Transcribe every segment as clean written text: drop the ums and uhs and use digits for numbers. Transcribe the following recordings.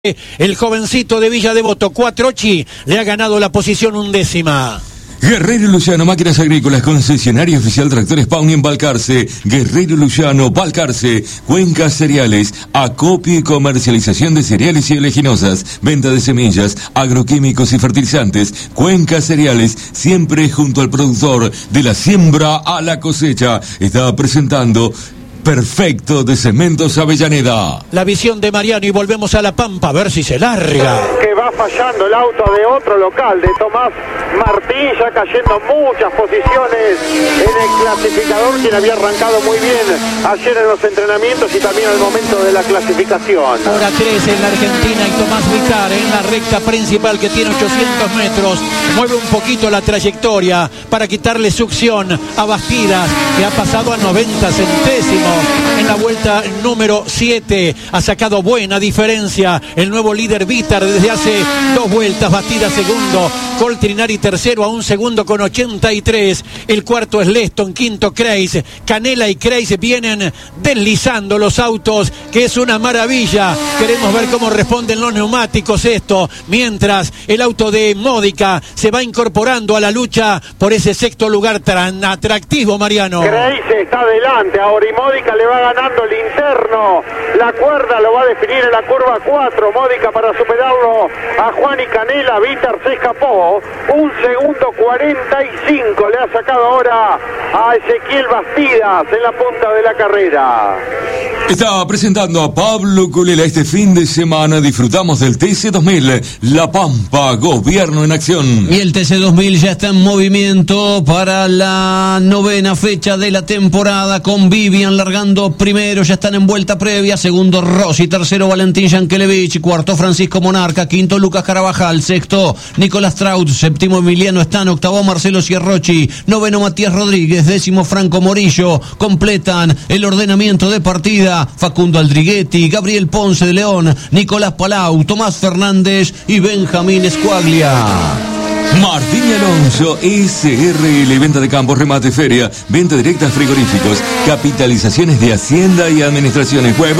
El jovencito de Villa Devoto, Cuatrochi, le ha ganado la posición 11ª. Guerrero Luciano, máquinas agrícolas, concesionario oficial Tractores Pauni en Balcarce. Guerrero Luciano, Balcarce. Cuenca Cereales, acopio y comercialización de cereales y oleaginosas, venta de semillas, agroquímicos y fertilizantes. Cuenca Cereales, siempre junto al productor, de la siembra a la cosecha. Está presentando Perfecto de Cementos Avellaneda. La visión de Mariano y volvemos a La Pampa a ver si se larga. Que va fallando el auto de otro local, de Tomás Martín, ya cayendo muchas posiciones en el clasificador, quien había arrancado muy bien ayer en los entrenamientos y también al momento de la clasificación. Hora 13 en la Argentina y Tomás Vitar en la recta principal que tiene 800 metros. Mueve un poquito la trayectoria para quitarle succión a Bastidas, que ha pasado a 90 centésimos. En la vuelta número 7 ha sacado buena diferencia el nuevo líder Vitar desde hace 2 vueltas. Bastidas segundo, Coltrinari tercero a 1 segundo con 83. El cuarto es Leston, quinto Kreis. Canela y Kreis vienen deslizando los autos, que es una maravilla. Queremos ver cómo responden los neumáticos esto, mientras el auto de Módica se va incorporando a la lucha por ese sexto lugar tan atractivo, Mariano. Kreis está adelante ahora y Módica le va ganando el interno. La cuerda lo va a definir en la curva 4. Módica para superarlo a Juan y Canela. Vitar se escapó. 1 segundo 45 le ha sacado ahora a Ezequiel Bastidas en la punta de la carrera. Está presentando a Pablo Culela. Este fin de semana disfrutamos del TC2000 La Pampa, gobierno en acción. Y el TC2000 ya está en movimiento para la 9ª fecha de la temporada, con Vivian largando primero, ya están en vuelta previa, segundo Rossi, tercero Valentín Yankelevich, cuarto Francisco Monarca, quinto Lucas Carabajal, sexto Nicolás Traut, séptimo Emiliano Están, octavo Marcelo Sierrochi, noveno Matías Rodríguez, décimo Franco Morillo. Completan el ordenamiento de partida Facundo Aldriguetti, Gabriel Ponce de León, Nicolás Palau, Tomás Fernández y Benjamín Escuaglia. Martín Alonso, SRL, venta de campos, remate, feria, venta directa de frigoríficos, capitalizaciones de Hacienda y Administraciones. Web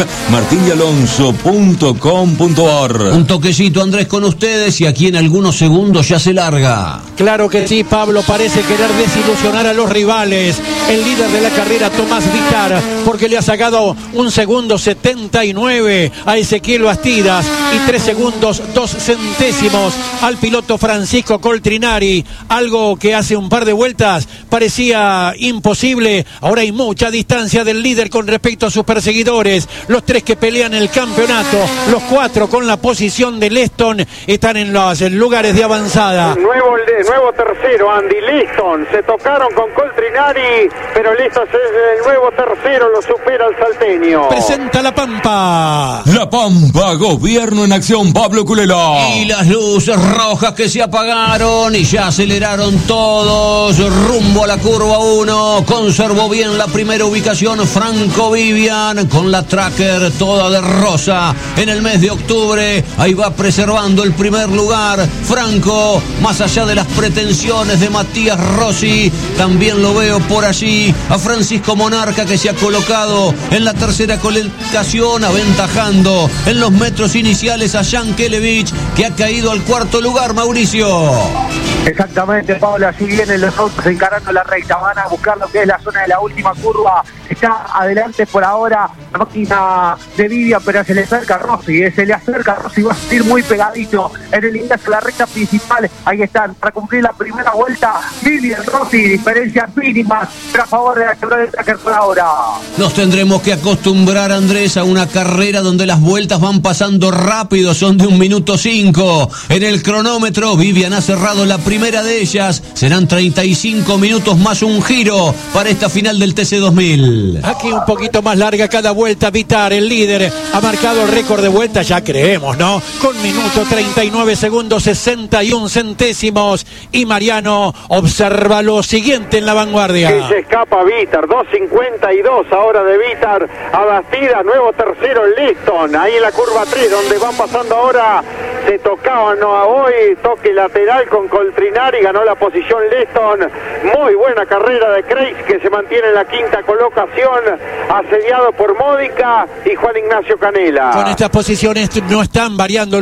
martinyalonso.com.ar. Un toquecito, Andrés, con ustedes, y aquí en algunos segundos ya se larga. Claro que sí, Pablo, parece querer desilusionar a los rivales. El líder de la carrera, Tomás Vitar, porque le ha sacado 1 segundo 79 a Ezequiel Bastidas y 3 segundos 2 centésimos al piloto Francisco Coltrinari, algo que hace un par de vueltas parecía imposible. Ahora hay mucha distancia del líder con respecto a sus perseguidores. Los 3 que pelean el campeonato, los 4 con la posición de Leston, están en los lugares de avanzada. Nuevo tercero, Andy Leston. Se tocaron con Coltrinari, pero Leston es el nuevo tercero, lo supera el salteño. Presenta La Pampa. La Pampa, gobierno en acción, Pablo Culela. Y las luces rojas que se apagaron y ya aceleraron todos rumbo a la curva 1. Conservó bien la primera ubicación Franco Vivian con la tracker toda de rosa en el mes de octubre. Ahí va preservando el primer lugar Franco, más allá de las pretensiones de Matías Rossi. También lo veo por allí a Francisco Monarca, que se ha colocado en la tercera colocación, aventajando en los metros iniciales a Yankelevich, que ha caído al cuarto lugar, Mauricio. Exactamente, Pablo, así vienen los autos encarando la recta, van a buscar lo que es la zona de la última curva. Está adelante por ahora la máquina de Vivian, pero se le acerca Rossi, va a salir muy pegadito en el ingreso a la recta principal. Ahí están, para cumplir la primera vuelta, Vivian, Rossi, diferencias mínimas, pero a favor de la quebrada de Tracker por ahora. Nos tendremos que acostumbrar, Andrés, a una carrera donde las vueltas van pasando rápido, son de 1 minuto 5. En el cronómetro, Vivian ha cerrado la primera de ellas, serán 35 minutos más un giro para esta final del TC2000. Aquí un poquito más larga cada vuelta. Vitar, el líder, ha marcado el récord de vuelta, ya creemos, ¿no? Con minuto 39 segundos 61 centésimos. Y Mariano observa lo siguiente en la vanguardia. Que se escapa Vitar, 2.52 ahora de Vitar a Bastidas, nuevo tercero Leston, ahí en la curva 3, donde van pasando ahora se tocaban, no a hoy, toque lateral con Coltrinari, ganó la posición Leston, muy buena carrera de Kreis que se mantiene en la quinta colocación, asediado por Módica y Juan Ignacio Canela. Con estas posiciones no están variando